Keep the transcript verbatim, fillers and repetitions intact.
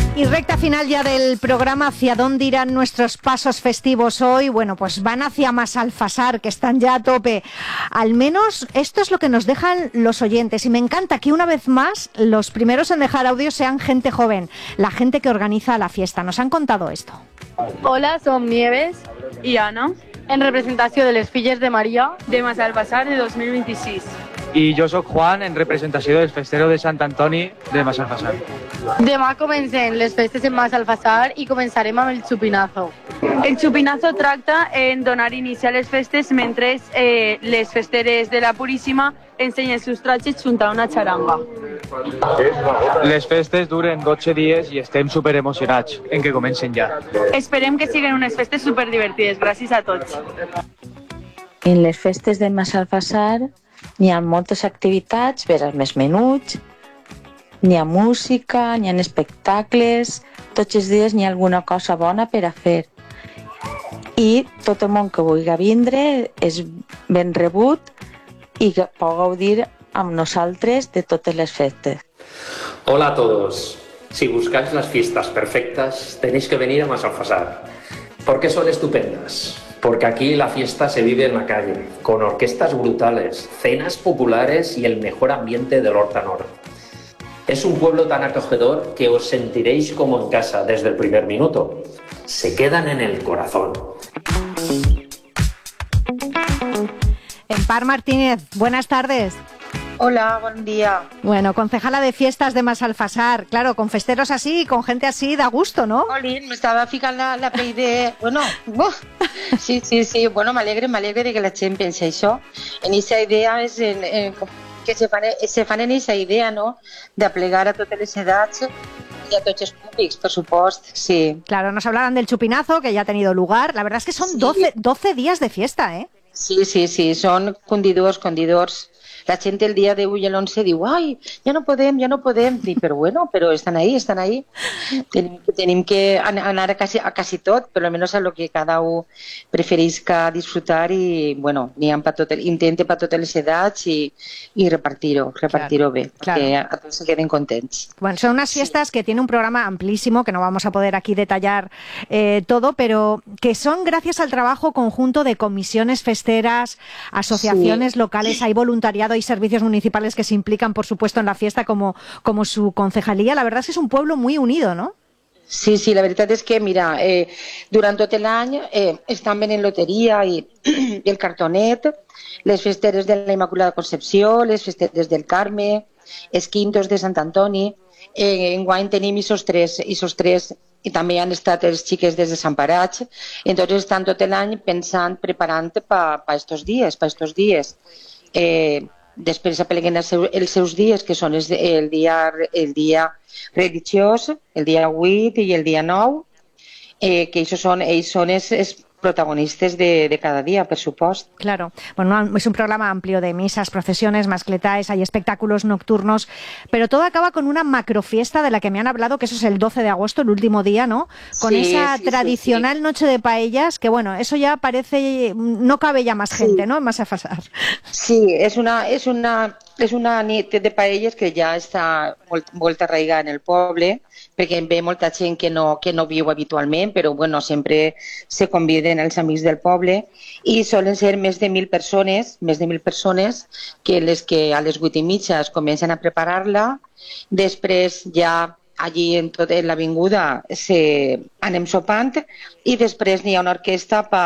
Y recta final ya del programa. ¿Hacia dónde irán nuestros pasos festivos hoy? Bueno, pues van hacia Massalfassar, que están ya a tope. Al menos esto es lo que nos dejan los oyentes. Y me encanta que una vez más los primeros en dejar audio sean gente joven, la gente que organiza la fiesta. Nos han contado esto. Hola, som Nieves i Anna, en representació de les filles de Maria de Massalfassar de dos mil vint-i-sis. I jo sóc Juan, en representació del festero de Sant Antoni de Massalfassar. Demà comencen les festes en Massalfassar i començarem amb el xupinazo. El xupinazo tracta en donar inici a les festes mentre eh, les festeres de la Puríssima ensenyen els seus tratges junt a una xaranga. Les festes duren dotze dies i estem superemocionats en que comencen ja. Esperem que siguin unes festes superdivertides. Gràcies a tots. En les festes de Massalfassar n'hi ha moltes activitats per als més menuts, n'hi ha música, n'hi ha espectacles, tots els dies n'hi ha alguna cosa bona per a fer. I tot el món que vulgui vindre és ben rebut i que pot gaudir amb nosaltres de totes les festes. Hola a todos. Si buscáis las fiestas perfectas, tenéis que venir a Massalfassar. ¿Por qué son estupendas? Porque aquí la fiesta se vive en la calle, con orquestas brutales, cenas populares y el mejor ambiente del Horta Nord. Es un pueblo tan acogedor que os sentiréis como en casa desde el primer minuto. Se quedan en el corazón. Empar Martínez, buenas tardes. Hola, buen día. Bueno, concejala de fiestas de Massalfassar. Claro, con festeros así, con gente así, da gusto, ¿no? Olin, me estaba ficant la, la pell de... Bueno, uf. sí, sí, sí. Bueno, m'alegre, m'alegre de que la gent pensi això. En aquesta idea és en, en, que se fan, se fan en aquesta idea, no?, d'aplegar a totes les edats y a tots els públics, por supuesto, sí. Claro, nos hablarán del chupinazo, que ya ha tenido lugar. La verdad es que son doce, doce días de fiesta, ¿eh? Sí, sí, sí, són condidors, condidors. La gent el dia deu i l'onze diu, ai, ja no podem, ja no podem. Dic, però bueno, però estan ahí, estan ahí. Tenim, tenim que anar a quasi, a quasi tot, però almenys a lo que cada un preferisca disfrutar i, bueno, n'hi ha per tot el, intente per totes les edats i, i repartir-ho, repartir-ho bé, claro, perquè a tots se queden contents. Bueno, son unas fiestas sí. que tienen un programa amplísimo, que no vamos a poder aquí detallar eh, todo, pero que son gracias al trabajo conjunto de comisiones festeras, asociaciones sí. locales, hay voluntariado, hay servicios municipales que se implican, por supuesto, en la fiesta como, como su concejalía. La verdad es que es un pueblo muy unido, ¿no? Sí, sí, la veritat és que, mira, eh, durant tot l'any eh, estan venent loteria i, i el cartonet, les festeres de la Immaculada Concepció, les festeres del Carme, els quintos de Sant Antoni. Eh, enguany tenim isos tres, isos tres i també han estat els xiques des de Sant Paratx. Entonces estan tot l'any pensant, preparant per pa, pa estos dies, pa estos dies. Eh, després apleguen els seus, els seus dies, que són els, el, dia, el dia religiós, el dia vuit i el dia nou, eh, que ells són, ells són els, els protagonistes de, de cada día, por supuesto. Claro. Bueno, es un programa amplio de misas, procesiones, mascletáes, hay espectáculos nocturnos, pero todo acaba con una macrofiesta de la que me han hablado, que eso es el doce de agosto, el último día, ¿no? Con sí, esa sí, tradicional sí, sí. noche de paellas, que bueno, eso ya parece, no cabe ya más gente, sí. ¿no? En Massalfassar. Sí, es una, es una, és una nit de paelles que ja està molt, molt arraigada en el poble, perquè ve molta gent que no, que no viu habitualment, però bueno, sempre se conviden els amics del poble i solen ser més de mil persones, més de mil persones, que les que a les vuit i mitja es comencen a preparar-la, després ja allí en tota l'avinguda anem sopant i després n'hi ha una orquestra per